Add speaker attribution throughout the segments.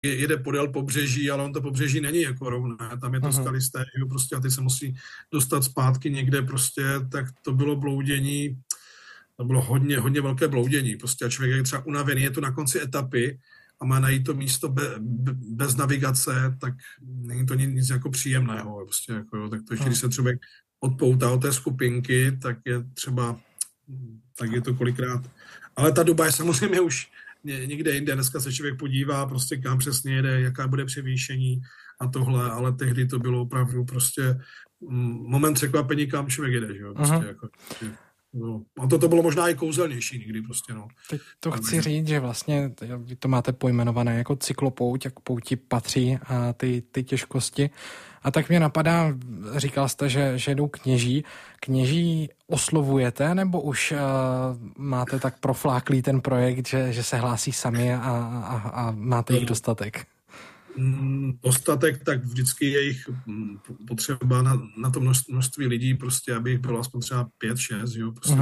Speaker 1: jede podél pobřeží, ale on to pobřeží není jako rovné, tam je to skalisté, prostě a ty se musí dostat zpátky někde prostě, tak to bylo bloudění, to bylo hodně velké bloudění, prostě a člověk je třeba unavený, je to na konci etapy a má najít to místo bez navigace, tak není to nic jako příjemného, prostě jako, jo, tak to ještě, když se člověk odpoutá od té skupinky, tak je to kolikrát, ale ta doba je samozřejmě už někde jinde. Dneska se člověk podívá, prostě kam přesně jede, jaká bude převýšení a tohle, ale tehdy to bylo opravdu prostě moment překvapení, kam člověk jede, že jo, prostě jako, no. A to bylo možná i kouzelnější někdy prostě, no.
Speaker 2: Teď to chci říct, že vlastně vy to máte pojmenované jako cyklopouť, jak pouti patří a ty těžkosti. A tak mě napadá, říkal jste, že jdou kněží. Kněží oslovujete, nebo už máte tak profláklý ten projekt, že se hlásí sami a máte jich dostatek?
Speaker 1: Dostatek, tak vždycky je jich potřeba na to množství lidí, prostě, aby jich bylo aspoň třeba 5-6, jo, prostě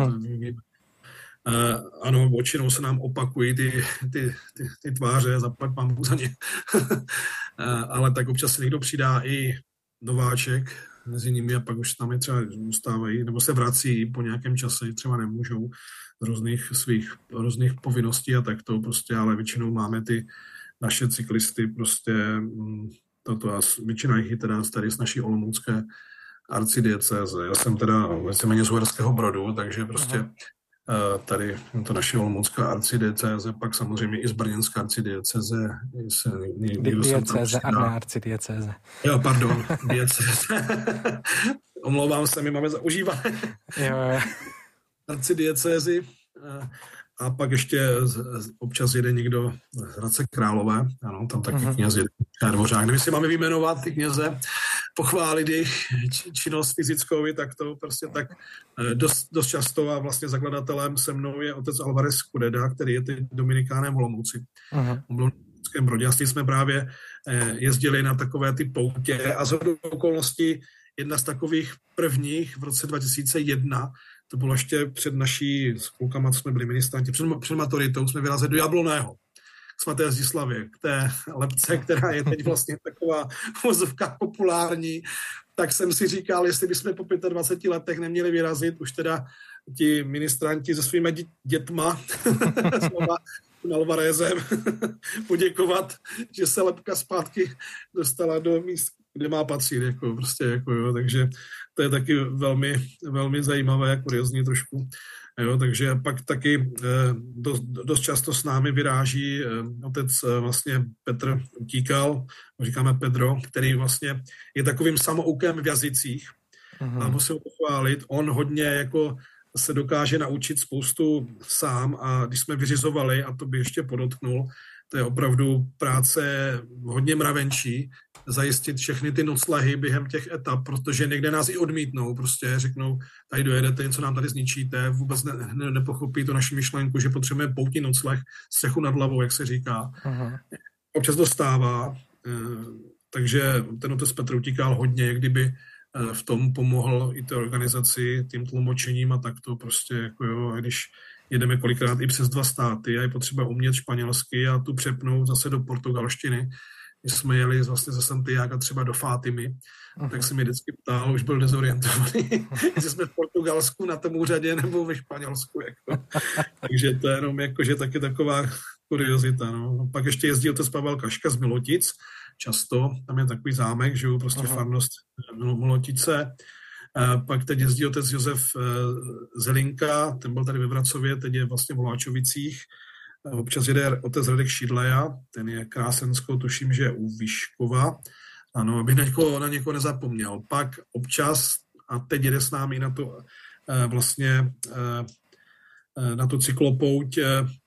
Speaker 1: ano, většinou se nám opakují ty tváře, zaplať pán Bůh za ně. Ale tak občas se někdo přidá i nováček mezi nimi a pak už tam je třeba zůstávají, nebo se vrací po nějakém čase, třeba nemůžou z různých povinností a tak to prostě, ale většinou máme ty naše cyklisty prostě, a většina jich je teda tady z naší olomoucké arcidiecéze. Já jsem teda víceméně z Uherského Brodu, takže prostě tady to naše olomoucká arcidiecéze, pak samozřejmě i z brněnské arcidiecéze.
Speaker 2: Diecéze a ne arcidiecéze.
Speaker 1: Jo, pardon, diecéze. Omlouvám se, my máme zaužívat arcidiecézy. A pak ještě občas jede někdo z Hradce Králové, ano, tam taky kněz jede, Dvořák. Kdyby si máme vyjmenovat ty kněze, pochválit jejich činnost fyzickou, tak to prostě tak dost často a vlastně zakladatelem se mnou je otec Alvarez Kudeda, který je teď dominikánem v Olomouci. On byl v Olomouckém Brodě a s tím jsme právě jezdili na takové ty poutě a shodou okolností jedna z takových prvních v roce 2001, to bylo ještě před naší, s klukama, co jsme byli ministranti, před maturitou jsme vyrazili do Jablonného, k svaté Zdislavě, k té lebce, která je teď vlastně taková vozovka populární, tak jsem si říkal, jestli bychom po 25 letech neměli vyrazit, už teda ti ministranti se svými dětma, s Alvarezem, poděkovat, že se lebka zpátky dostala do míst, kde má patřit, jako prostě, jako jo, takže to je taky velmi, velmi zajímavé a kuriozní trošku, jo, takže pak taky dost často s námi vyráží otec vlastně Petr Utíkal, říkáme Pedro, který vlastně je takovým samoukem v jazycích a musím pochválit, on hodně jako se dokáže naučit spoustu sám a když jsme vyřizovali, a to by ještě podotknul, to je opravdu práce hodně mravenčí, zajistit všechny ty noclehy během těch etap, protože někde nás i odmítnou, prostě řeknou, tady dojedete, něco nám tady zničíte, vůbec nepochopí to naši myšlenku, že potřebujeme poutní nocleh, střechu nad hlavou, jak se říká. Občas dostává, takže ten otec Petr Utíkal hodně, kdyby v tom pomohl i té organizaci, tím tlumočením a tak to prostě, jako jo, a když jedeme kolikrát i přes 2 státy a je potřeba umět španělsky a tu přepnout zase do portugalštiny. Když jsme jeli vlastně ze Santiago třeba do Fátimy, tak se mi vždycky ptal, už byl dezorientovaný, jestli jsme v Portugalsku na tom úřadě nebo ve Španělsku. Jako. Takže to je jenom jako, že taky taková kuriozita. No. Pak ještě jezdí otec Pavel Kaška z Milotic, často, tam je takový zámek, že jo, prostě farnost Milotice. Pak teď jezdí otec Josef Zelinka, ten byl tady ve Vracově, teď je vlastně v Holáčovicích. Občas jede otec Radek Šidleja, ten je Krásenskou, tuším, že je u Výškova. Ano, aby na někoho nezapomněl. Pak občas, a teď jede s námi na to vlastně na tu cyklopouť,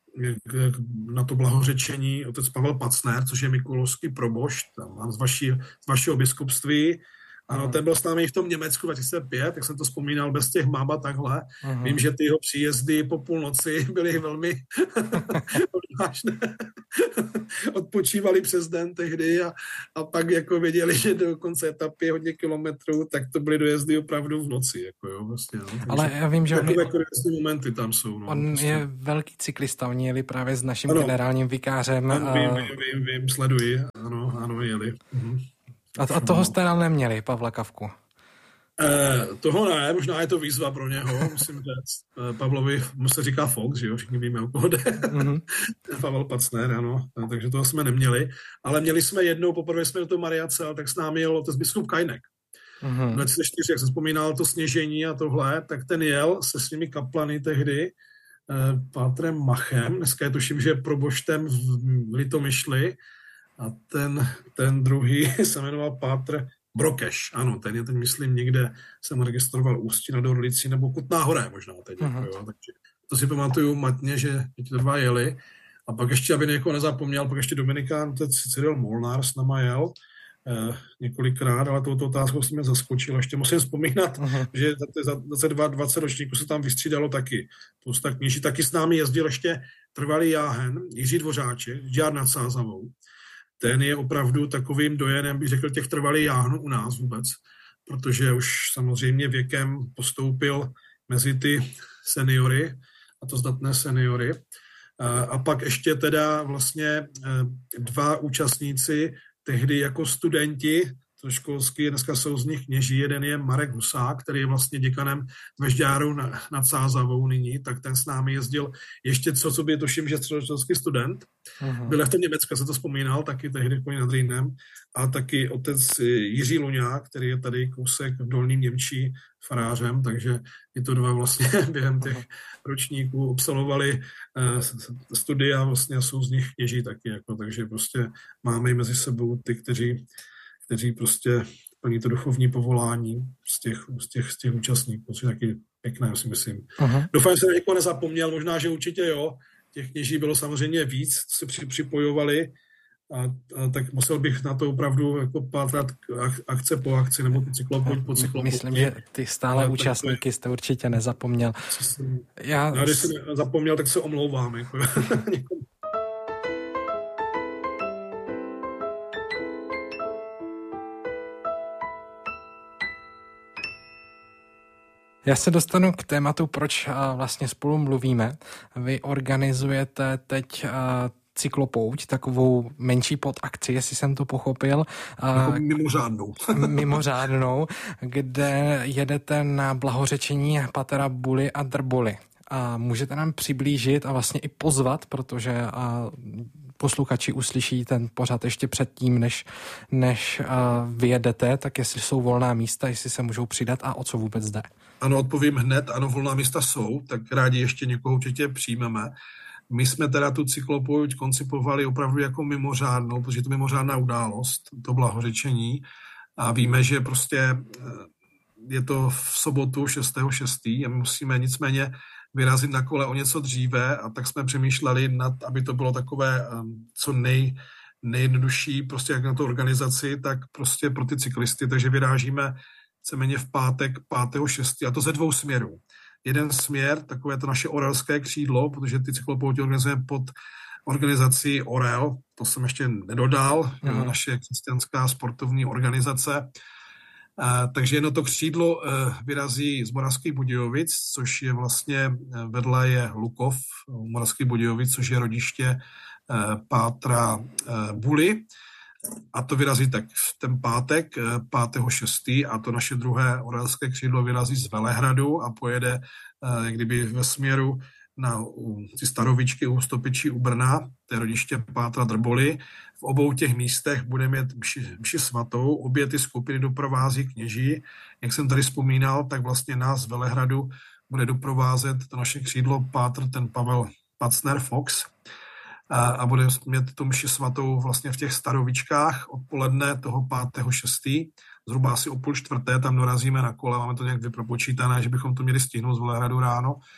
Speaker 1: na to blahořečení otec Pavel Pacner, což je mikulovský probošt z vašeho biskupství. Ano, ten byl s námi v tom Německu 2005, jak jsem to vzpomínal, bez těch map a takhle. Vím, že ty jeho příjezdy po půlnoci byly velmi odvážné. Odpočívali přes den tehdy a pak jako věděli, že do konce etapy je hodně kilometrů, tak to byly dojezdy opravdu v noci. Jako jo, vlastně, no.
Speaker 2: Ale já vím, že
Speaker 1: takové kuriózní momenty tam jsou. No,
Speaker 2: on
Speaker 1: prostě.
Speaker 2: je velký cyklista, oni jeli právě s naším generálním vikářem.
Speaker 1: Ano, vím, sleduji. Ano, jeli.
Speaker 2: A toho jste nám neměli, Pavla Kavku?
Speaker 1: Toho ne, možná je to výzva pro něho, musím říct. Pavlovi mu se říká Fox, že jo, všichni víme, o koho jde. Pavel Pacner, ano, takže toho jsme neměli. Ale měli jsme jednou, poprvé jsme do toho Mariacel, tak s námi jel otec biskup Kajnek. 2004, jak jsem vzpomínal, to sněžení a tohle, tak ten jel se svými kaplany tehdy, pátrem Machem, dneska je tuším, že proboštem v Litomyšli, a ten druhý se jmenoval pátr Brokeš, ano, ten je teď, myslím, někde jsem registroval Ústí nad Orlicí nebo Kutná Hora možná teď, jo, takže to si pamatuju matně, že ti to dva jeli. A pak ještě, aby někoho nezapomněl, pak ještě Dominikán, teď Cyril Molnár s náma jel několikrát, ale touto otázkou jsem mě zaskočil. Ještě musím vzpomínat, že za 20 ročníků se tam vystřídalo taky. Spousta kněží, taky s námi jezdil ještě trvalý jáhen, Jiří Dvořáček, Žďár nad Sázavou. Ten je opravdu takovým dojenem, bych řekl, těch trvalých jáhnů u nás vůbec, protože už samozřejmě věkem postoupil mezi ty seniory, a to zdatné seniory. A pak ještě teda vlastně dva účastníci tehdy jako studenti, to školský, dneska jsou z nich kněží, jeden je Marek Husák, který je vlastně děkanem ve Žďáru nad Sázavou nyní, tak ten s námi jezdil ještě co by tuším, že středoškolský student. Byl v tom Německu, se to vzpomínal, taky tehdy v Polí nad Rýnem, a taky otec Jiří Luňák, který je tady kousek v Dolním Němčí farářem, takže i to dva vlastně během těch ročníků absolvovali studia, vlastně jsou z nich kněží taky, jako, takže prostě máme i mezi sebou ty, kteří prostě plní to duchovní povolání z těch účastníků, což je taky pěkné, si myslím. Doufám, že se na někoho nezapomněl, možná, že určitě jo. Těch kněží bylo samozřejmě víc, co se připojovali, a tak musel bych na to opravdu jako pátrat akce po akci, nebo cyklopouť po cyklopouti.
Speaker 2: Myslím, že ty stále účastníky jste určitě nezapomněl.
Speaker 1: Když jsem zapomněl, tak se omlouvám. Jako.
Speaker 2: Já se dostanu k tématu, proč vlastně spolu mluvíme. Vy organizujete teď cyklopouť, takovou menší podakci, jestli jsem to pochopil. Mimořádnou, kde jedete na blahořečení patera Buly a Drbuly. A můžete nám přiblížit a vlastně i pozvat, protože posluchači uslyší ten pořad ještě předtím, než vyjedete, tak jestli jsou volná místa, jestli se můžou přidat a o co vůbec jde.
Speaker 1: Ano, odpovím hned, ano, volná místa jsou, tak rádi ještě někoho určitě přijmeme. My jsme teda tu cyklopouť koncipovali opravdu jako mimořádnou, protože je to mimořádná událost, to blahořečení, a víme, že prostě je to v sobotu 6.6. a my musíme nicméně vyrazit na kole o něco dříve, a tak jsme přemýšleli aby to bylo takové co nejjednodušší prostě jak na tu organizaci, tak prostě pro ty cyklisty, takže vyrážíme víceméně v pátek 5.6. a to ze dvou směrů. Jeden směr, takové to naše orelské křídlo, protože ty cyklopouti organizujeme pod organizací Orel, to jsem ještě nedodal, naše křesťanská sportovní organizace. Takže jedno to křídlo vyrazí z Moravských Budějovic, což je vlastně vedle je Lukov, Moravských Budějovic, což je rodiště pátra Buly. A to vyrazí tak v ten pátek 5.6. a to naše druhé orelské křídlo vyrazí z Velehradu a pojede jak kdyby ve směru na ty Starovičky u Stopičí u Brna, to je rodiště pátra Drbuly. V obou těch místech budeme mít mši svatou, obě ty skupiny doprovází kněží. Jak jsem tady vzpomínal, tak vlastně nás z Velehradu bude doprovázet to naše křídlo pátr ten Pavel Pacner Fox a bude mít tu mši svatou vlastně v těch Starovičkách odpoledne toho 5.6. Zhruba asi o 3:30 tam dorazíme na kole, máme to nějak vypropočítané, že bychom to měli stihnout z Velehradu ráno.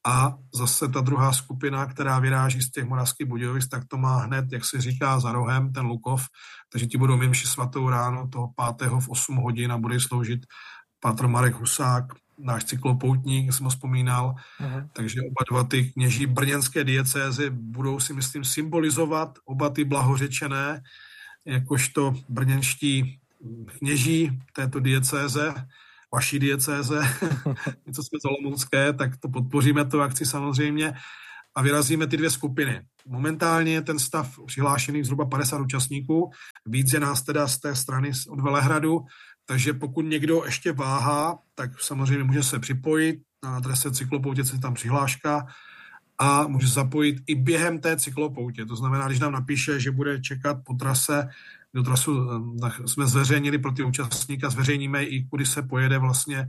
Speaker 1: A zase ta druhá skupina, která vyráží z těch Moravských Budějovic, tak to má hned, jak se říká, za rohem, ten Lukov, takže ti budou mít mši svatou ráno toho 5. v 8 hodin a bude sloužit pátr Marek Husák, náš cyklopoutník, jak jsem ho vzpomínal. Takže oba dva ty kněží brněnské diecézy budou, si myslím, symbolizovat oba ty blahořečené, jakožto brněnští kněží této diecéze, vaší diecéze, něco jsme z Olomoucké, tak to podpoříme tu akci samozřejmě a vyrazíme ty dvě skupiny. Momentálně je ten stav přihlášený zhruba 50 účastníků, víc je nás teda z té strany od Velehradu, takže pokud někdo ještě váhá, tak samozřejmě může se připojit, na adrese cyklopoutě je tam přihláška a může se zapojit i během té cyklopoutě. To znamená, když nám napíše, že bude čekat po trase, do trasu jsme zveřejnili pro ty účastníka, zveřejníme i, kudy se pojede vlastně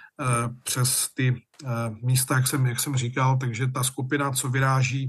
Speaker 1: přes ty místa, jak jsem říkal, takže ta skupina, co vyráží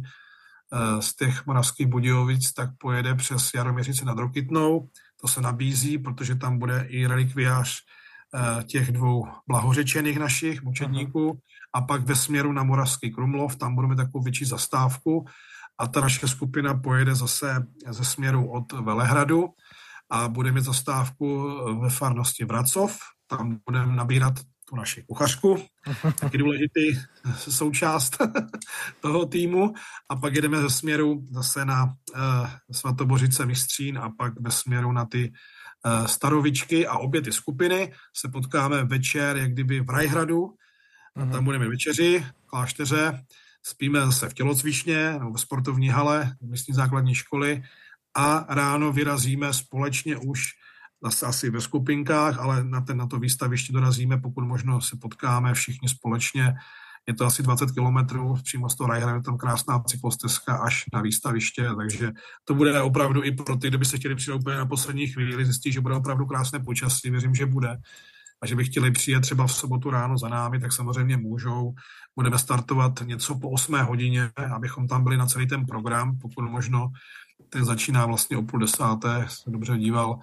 Speaker 1: z těch Moravských Budějovic, tak pojede přes Jaroměřice nad Rokytnou. To se nabízí, protože tam bude i relikviář těch dvou blahořečených našich mučedníků a pak ve směru na Moravský Krumlov, tam budeme takovou větší zastávku a ta naše skupina pojede zase ze směru od Velehradu a budeme mít zastávku ve farnosti Vracov, tam budeme nabírat tu naši kuchařku, taky důležitý součást toho týmu a pak jedeme ze směru zase na Svatobořice Mistřín a pak ve směru na ty Starovičky a obě ty skupiny se potkáme večer, jak kdyby v Rajhradu, tam budeme večeři, v klášteře, spíme zase v tělocvičně nebo v sportovní hale místní základní školy a ráno vyrazíme společně už zase asi ve skupinkách, ale na to výstaviště dorazíme, pokud možno se potkáme všichni společně. Je to asi 20 kilometrů, přímo z toho Rajhradu, tam krásná cyklostezka až na výstaviště, takže to bude opravdu i pro ty, kdo by se chtěli přijet úplně na poslední chvíli, zjistí, že bude opravdu krásné počasí, věřím, že bude. A že by chtěli přijet třeba v sobotu ráno za námi, tak samozřejmě můžou. Budeme startovat něco po 8 hodině, abychom tam byli na celý ten program, pokud možno. Ten začíná vlastně o 9:30, se dobře díval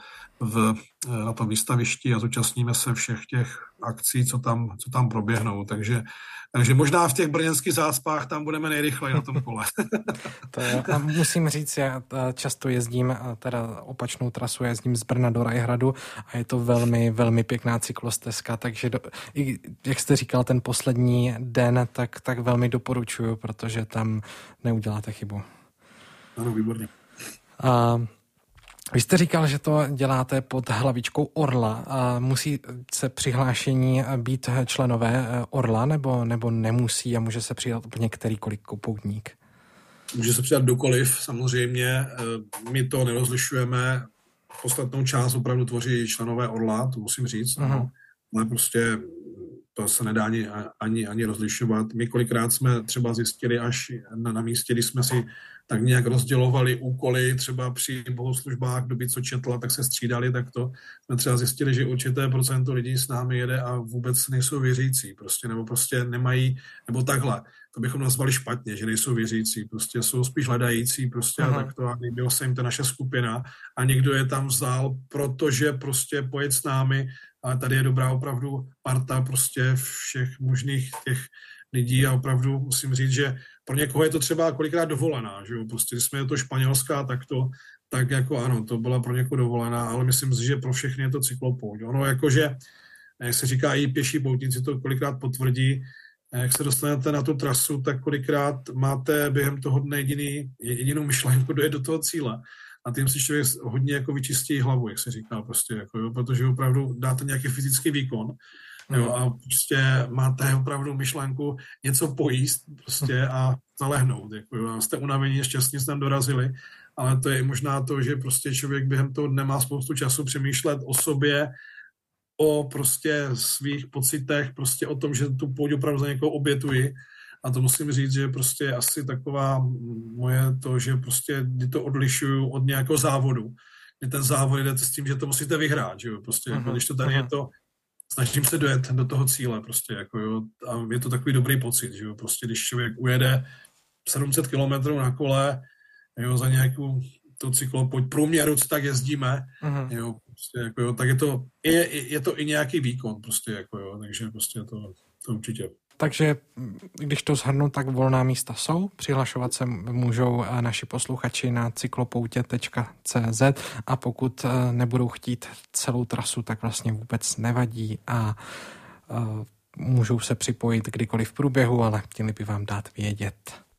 Speaker 1: na tom výstavišti a zúčastníme se všech těch akcí, co tam proběhnou. Takže možná v těch brněnských zácpách tam budeme nejrychleji na tom kole.
Speaker 2: A musím říct, já často jezdím, teda opačnou trasu jezdím z Brna do Rajhradu a je to velmi, velmi pěkná cyklostezka, takže jak jste říkal, ten poslední den, tak velmi doporučuju, protože tam neuděláte chybu.
Speaker 1: Ano, výborně.
Speaker 2: Vy jste říkal, že to děláte pod hlavičkou Orla. Musí se přihlášení být členové Orla, nebo nemusí a může se přidat úplně kterýkoliv poutník?
Speaker 1: Může se přidat kdokoliv, samozřejmě. My to nerozlišujeme. Podstatnou část opravdu tvoří členové Orla, to musím říct. No. Ale prostě to se nedá ani rozlišovat. My kolikrát jsme třeba zjistili až na místě, kdy jsme si tak nějak rozdělovali úkoly, třeba při bohoslužbách, kdo by co četla, tak se střídali, tak to jsme třeba zjistili, že určité procento lidí s námi jede a vůbec nejsou věřící, nebo nemají, nebo takhle, to bychom nazvali špatně, že nejsou věřící, prostě jsou spíš hledající, a tak to, a líbilo se jim ta naše skupina a někdo je tam vzal, protože prostě pojet s námi, ale tady je dobrá opravdu parta prostě všech možných těch lidí a opravdu musím říct, že pro někoho je to třeba kolikrát dovolená, že jo, prostě když jsme je to španělská, tak jako ano, to byla pro někoho dovolená, ale myslím si, že pro všechny je to cyklopouť. Ono jakože, jak se říká, i pěší poutníci to kolikrát potvrdí, jak se dostanete na tu trasu, tak kolikrát máte během toho dne jedinou myšlenku dojet do toho cíle. A tím si člověk hodně jako vyčistí hlavu, jak se říká, prostě, jako, jo, protože opravdu dáte nějaký fyzický výkon, jo, a prostě máte opravdu myšlenku něco pojíst prostě a zalehnout. Jako, jo, a jste unavení, šťastně jste tam dorazili, ale to je možná to, že prostě člověk během toho dne má spoustu času přemýšlet o sobě, o prostě svých pocitech, prostě o tom, že tu pouť opravdu za někoho obětuji. A to musím říct, že prostě asi taková moje to, že prostě to odlišuju od nějakého závodu. Kdy ten závod jde s tím, že to musíte vyhrát, že jo, prostě, jako, když to tady je to, snažím se dojet do toho cíle, prostě, jako jo, a je to takový dobrý pocit, že jo, prostě, když člověk ujede 700 kilometrů na kole, jo, za nějakou to cyklopoď průměru, co tak jezdíme, jo, prostě, jako jo, tak je to i nějaký výkon, prostě, jako jo, takže prostě to určitě.
Speaker 2: Takže když to shrnu, tak volná místa jsou. Přihlašovat se můžou naši posluchači na cyklopoutě.cz a pokud nebudou chtít celou trasu, tak vlastně vůbec nevadí a můžou se připojit kdykoliv v průběhu, ale chtěli by vám dát vědět.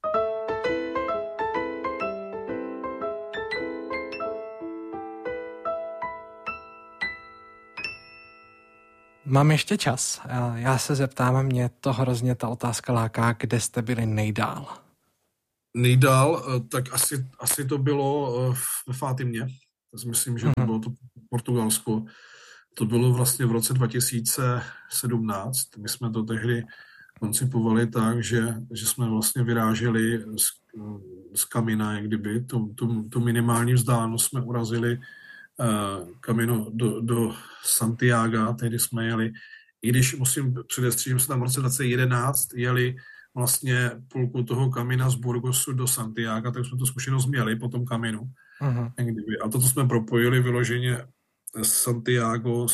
Speaker 2: Mám ještě čas. Já se zeptám, mě to hrozně ta otázka láká, kde jste byli nejdál?
Speaker 1: Nejdál, tak asi to bylo ve Fátimě. Já si myslím, že bylo to Portugalsko. To bylo vlastně v roce 2017. My jsme to tehdy koncipovali tak, že jsme vlastně vyráželi z Kamina, jak kdyby. Tu minimální vzdálenost jsme urazili Camino do Santiaga, tehdy jsme jeli, i když musím předestřít, že jsme tam v roce 2011 jeli vlastně půlku toho Camina z Burgosu do Santiaga, tak jsme tu zkušenost měli po tom Caminu. Uh-huh. A toto jsme propojili vyloženě Santiago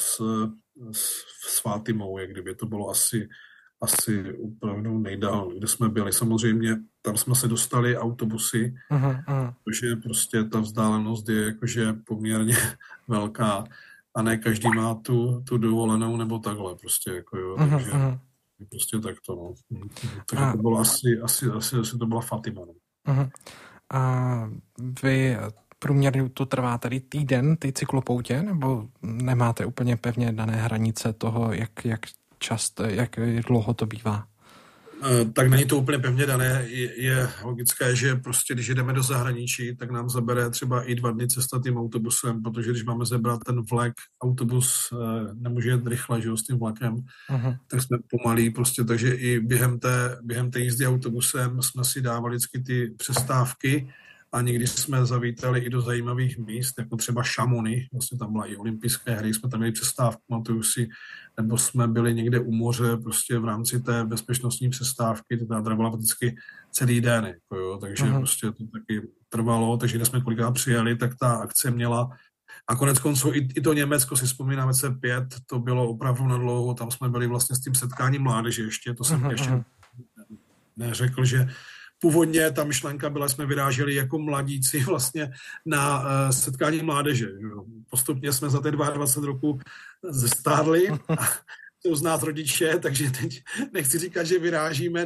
Speaker 1: s Fátimou, jak kdyby to bylo asi opravdu nejdál, kde jsme byli. Samozřejmě tam jsme se dostali autobusy, protože prostě ta vzdálenost je jakože poměrně velká a ne každý má tu dovolenou nebo takhle prostě, jako jo, takže prostě takto, no. Takže to bylo asi to byla Fatima, no.
Speaker 2: A vy průměrně to trvá tady týden, ty cyklopoutě, nebo nemáte úplně pevně dané hranice toho, jak dlouho to bývá?
Speaker 1: Tak není to úplně pevně dané. Je logické, že prostě když jdeme do zahraničí, tak nám zabere třeba i 2 dny cesta tím autobusem, protože když máme zebrat ten vlak, autobus nemůže jet rychle, že jo, s tím vlakem, tak jsme pomalí prostě, takže i během té jízdy autobusem jsme si dávali vždycky ty přestávky a někdy jsme zavítali i do zajímavých míst, jako třeba Chamonix, vlastně tam byla i olympijské hry, jsme tam měli přestávku, pamatuju si, nebo jsme byli někde u moře, prostě v rámci té bezpečnostní přestávky, to trvala vždycky celý den, jako jo, takže prostě to taky trvalo, takže když jsme kolikrát přijeli, tak ta akce měla, a konec konců i to Německo, si vzpomínám, C5, to bylo opravdu na dlouho, tam jsme byli vlastně s tím setkáním mládeže ještě, to jsem ještě neřekl, že původně ta myšlenka byla, jsme vyráželi jako mladíci vlastně na setkání mládeže. Jo. Postupně jsme za ty 22 roku zestárli a jsou z nás rodiče, takže teď nechci říkat, že vyrážíme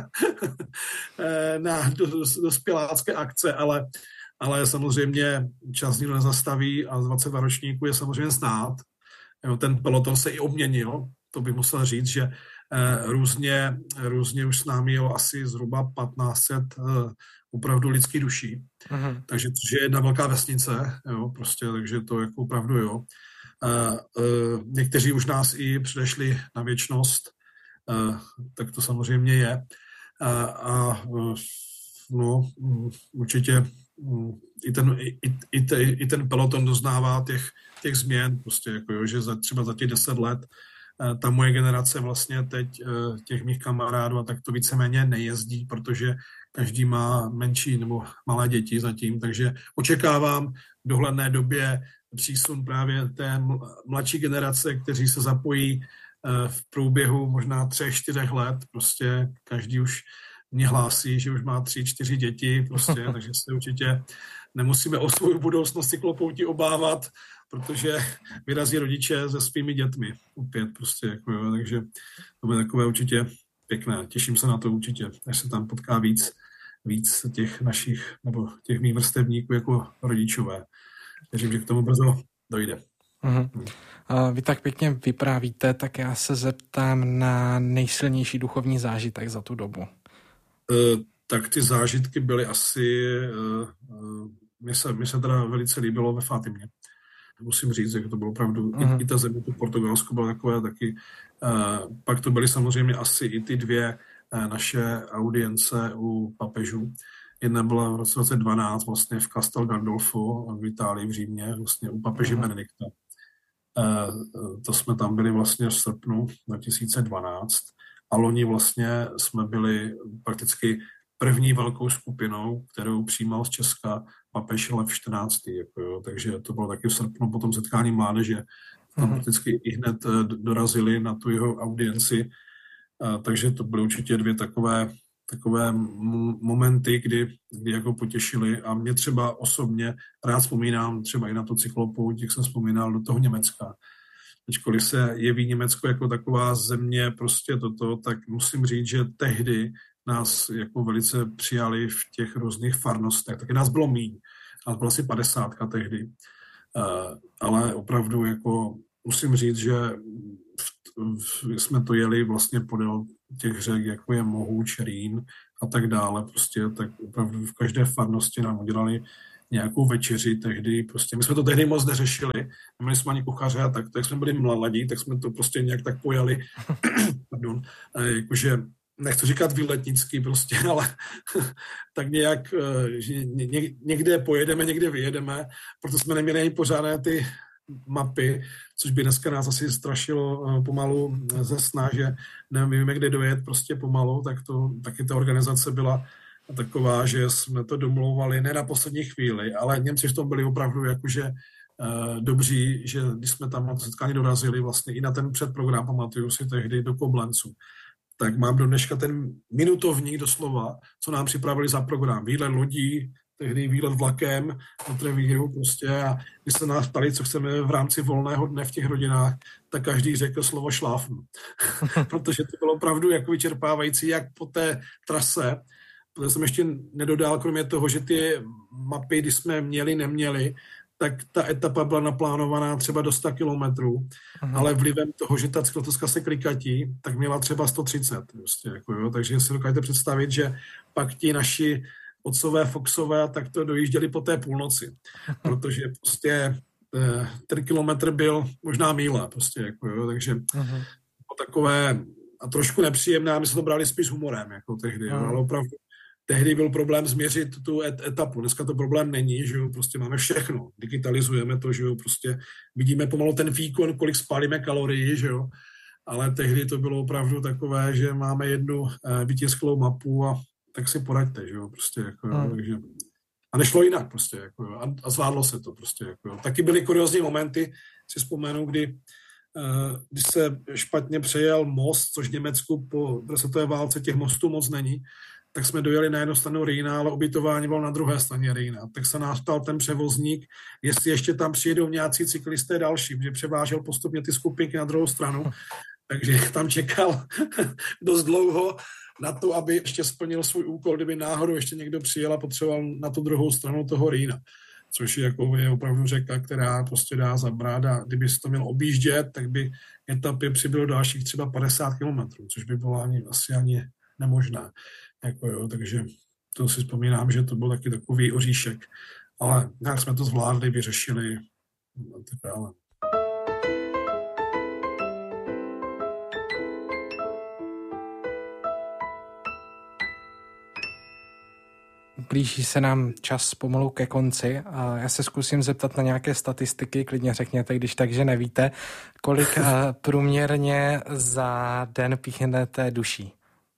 Speaker 1: na dospělácké akce, ale samozřejmě čas nikdo nezastaví a z 22 ročníků je samozřejmě znát. Jo, ten peloton se i obměnil, to bych musel říct, že různě už s námi jelo asi zhruba 1500 opravdu lidských duší. Takže což je jedna velká vesnice, jo, prostě, takže to jako opravdu jo. Někteří už nás i předešli na věčnost, tak to samozřejmě je. No, určitě i ten peloton doznává těch změn, prostě jako jo, že třeba za těch 10 let ta moje generace vlastně teď těch mých kamarádů a tak to víceméně nejezdí, protože každý má menší nebo malé děti zatím, takže očekávám v dohledné době přísun právě té mladší generace, kteří se zapojí v průběhu možná 3-4 let, prostě každý už mě hlásí, že už má 3-4 děti, prostě, takže se určitě nemusíme o svou budoucnost cyklopouti obávat, protože vyrazí rodiče se svými dětmi opět prostě, jako jo, takže to bude takové určitě pěkné. Těším se na to určitě, až se tam potká víc těch našich, nebo těch mých vrstevníků jako rodičové. Věřím, že k tomu brzo dojde.
Speaker 2: Vy tak pěkně vyprávíte, tak já se zeptám na nejsilnější duchovní zážitek za tu dobu.
Speaker 1: Tak ty zážitky byly asi, mi se teda velice líbilo ve Fátimě. Musím říct, že to bylo opravdu, i ta země, to Portugalsko bylo takové taky. Pak to byly samozřejmě asi i ty 2 naše audience u papežů. Jedna byla v roce 2012 vlastně v Castel Gandolfo v Itálii, v Římě, vlastně u papeže Benedikta. To jsme tam byli vlastně v srpnu 2012 a loni vlastně jsme byli prakticky první velkou skupinou, kterou přijímal z Česka papež Lev XIV. Jako jo. Takže to bylo taky v srpnu po tom setkání mládeže. Tam prakticky i hned dorazili na tu jeho audienci Takže to byly určitě dvě takové momenty, kdy jako potěšili a mě třeba osobně rád vzpomínám třeba i na to cyklopouť, jak jsem vzpomínal, do toho Německa. Ačkoliv se jeví Německo jako taková země prostě toto, tak musím říct, že tehdy nás jako velice přijali v těch různých farnostech. Taky nás bylo míň. Nás bylo asi 50 tehdy. Ale opravdu jako musím říct, že jsme to jeli vlastně podél těch řek, jako je Mohuč, Rýn a tak dále. Prostě tak opravdu v každé farnosti nám udělali nějakou večeři tehdy. Prostě my jsme to tehdy moc neřešili. Neměli jsme ani kuchaře a tak jsme byli mladí, tak jsme to prostě nějak tak pojali. Pardon. Jakože nechci říkat výletnický prostě, ale tak nějak, že někde pojedeme, někde vyjedeme, proto jsme neměli ani pořádné ty mapy, což by dneska nás asi strašilo pomalu ze sna, že nevíme, kde dojet prostě pomalu, taky ta organizace byla taková, že jsme to domlouvali ne na poslední chvíli, ale Němci v tom byli opravdu jakože dobří, že když jsme tam na to setkání dorazili vlastně i na ten předprogram, pamatuju si tehdy do Koblencu, tak mám do dneška ten minutovník doslova, co nám připravili za program. Výlet lodí, tehdy výlet vlakem na Trevíru prostě a když se nás ptali, co chceme v rámci volného dne v těch rodinách, tak každý řekl slovo šláfnu. Protože to bylo opravdu jako vyčerpávající, jak po té trase. Protože jsem ještě nedodal, kromě toho, že ty mapy, když jsme neměli, tak ta etapa byla naplánovaná třeba do 100 kilometrů, ale vlivem toho, že ta cyklostezka se klikatí, tak měla třeba 130. Prostě, jako, jo. Takže si dokážete představit, že pak ti naši otcové, foxové, tak to dojížděli po té půlnoci, protože prostě ten kilometr byl možná míle, prostě, jako, jo. Takže takové a trošku nepříjemné, a my jsme to brali spíš humorem, jako tehdy, jo, ale opravdu tehdy byl problém změřit tu etapu. Dneska to problém není, že jo, prostě máme všechno. Digitalizujeme to, že jo, prostě vidíme pomalu ten výkon, kolik spálíme kalorií, že jo. Ale tehdy to bylo opravdu takové, že máme jednu vytisklou mapu a tak si poraďte, že jo, prostě jako, jo, takže. A nešlo jinak prostě, jako, jo, a zvládlo se to prostě, jako, jo. Taky byly kuriózní momenty, si vzpomenu, když se špatně přejel most, což v Německu po světové válce těch mostů moc není, tak jsme dojeli na jednu stranu Rýna, ale ubytování bylo na druhé straně Rýna. Tak se nás ptal ten převozník, jestli ještě tam přijedou nějací cyklisté další, protože převážel postupně ty skupinky na druhou stranu, takže tam čekal dost dlouho na to, aby ještě splnil svůj úkol, kdyby náhodou ještě někdo přijel a potřeboval na tu druhou stranu toho Rýna. Což je opravdu řeka, která prostě dá zabrat a kdyby se to měl objíždět, tak by etapy přibylo dalších třeba 50 kilometrů, což by bylo asi ani nemožné. Jako jo, takže to si vzpomínám, že to byl taky takový oříšek. Ale nějak jsme to zvládli, vyřešili a tak dále.
Speaker 2: Blíží se nám čas pomalu ke konci a já se zkusím zeptat na nějaké statistiky, klidně řekněte, když tak, že nevíte, kolik průměrně za den píchnete duší.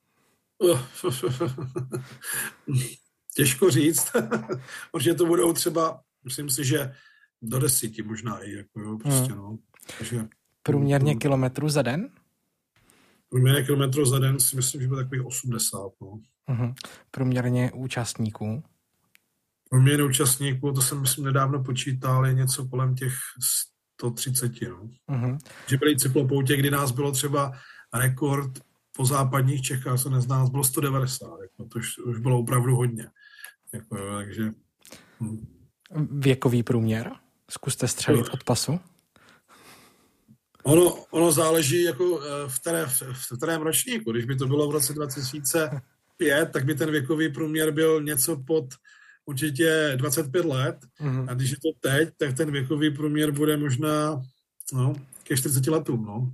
Speaker 1: Těžko říct. Určitě to budou třeba, myslím si, že do 10 možná i. Jako, jo, prostě, no. Takže,
Speaker 2: průměrně kilometrů za den?
Speaker 1: Průměrně kilometrů za den si myslím, že bude takových 80. No.
Speaker 2: Průměrně účastníků?
Speaker 1: Průměrně účastníků, to jsem myslím nedávno počítal, je něco kolem těch 130. No. Že byly cyklopoutě, kdy nás bylo třeba rekord po západních Čechách, se nezná, bylo 190, jako, to už bylo opravdu hodně. Jako, takže,
Speaker 2: Věkový průměr? Zkuste střelit od pasu.
Speaker 1: Ono záleží jako v kterém ročníku. Když by to bylo v roce 2005, tak by ten věkový průměr byl něco pod určitě 25 let. A když je to teď, tak ten věkový průměr bude možná ke 40 letům.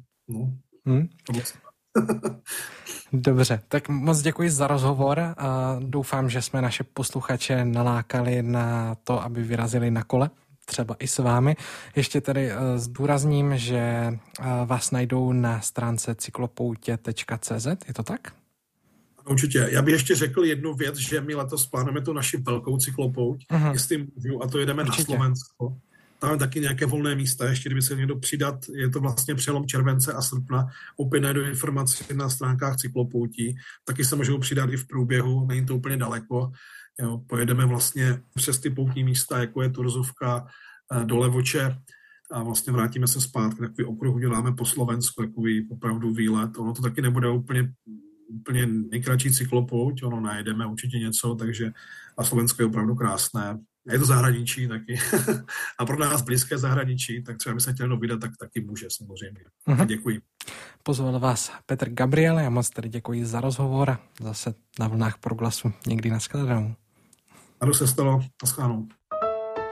Speaker 2: Dobře, tak moc děkuji za rozhovor a doufám, že jsme naše posluchače nalákali na to, aby vyrazili na kole, třeba i s vámi. Ještě tedy zdůrazním, že vás najdou na stránce cyklopoutě.cz, je to tak?
Speaker 1: Určitě. Já bych ještě řekl jednu věc, že my letos plánujeme tu naši velkou cyklopouť, jestli můžu, a to jedeme na Slovensko. tam je taky nějaké volné místa, ještě kdyby se někdo přidat, je to vlastně přelom července a srpna, opět najdu informaci na stránkách cyklopoutí, taky se můžou přidat i v průběhu, není to úplně daleko, jo, pojedeme vlastně přes ty poutní místa, jako je Turzovka, do Levoče a vlastně vrátíme se zpátky, takový okruh uděláme po Slovensku, takový opravdu výlet, ono to taky nebude úplně nejkratší cyklopouť, ono najedeme určitě něco, takže a Slovensko je opravdu krásné. Je to zahraničí taky. A pro nás blízké zahraničí, tak třeba by se chtěl vydat, tak taky může samozřejmě. Uh-huh. Děkuji.
Speaker 2: Pozval vás Petr Gabriel, já moc tady děkuji za rozhovor a zase na vlnách Proglasu někdy nashledanou.
Speaker 1: Ano, se stalo. Naschledanou.